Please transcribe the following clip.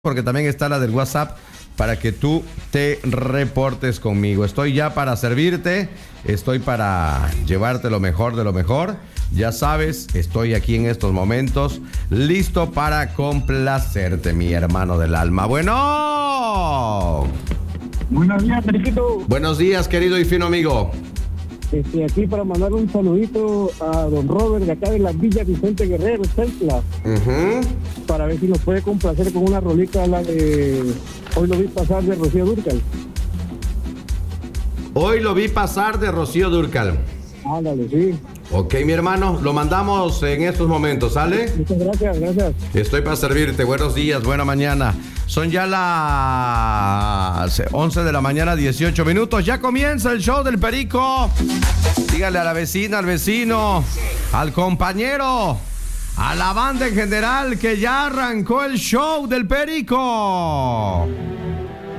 porque también está la del WhatsApp para que tú te reportes conmigo. Estoy ya para servirte, estoy para llevarte lo mejor de lo mejor. Ya sabes, estoy aquí en estos momentos, listo para complacerte, mi hermano del alma. Bueno. Buenos días, Periquito. Buenos días, querido y fino amigo. Aquí para mandar un saludito a don Robert de acá de la Villa Vicente Guerrero, Centla. Para ver si nos puede complacer con una rolita, la de Hoy lo vi pasar de Rocío Dúrcal. Hoy lo vi pasar de Rocío Dúrcal. Ándale, sí. Ok, mi hermano, lo mandamos en estos momentos, ¿sale? Muchas gracias, gracias. Estoy para servirte. Buenos días, buena mañana. Son ya las 11 de la mañana, 18 minutos. Ya comienza el show del Perico. Dígale a la vecina, al vecino, al compañero, a la banda en general que ya arrancó el show del Perico.